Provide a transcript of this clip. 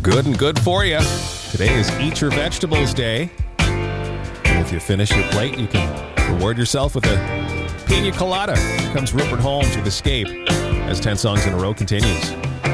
good and good for you. Today is Eat Your Vegetables Day. And if you finish your plate, you can reward yourself with a pina colada. Here comes Rupert Holmes with Escape as 10 Songs in a Row continues.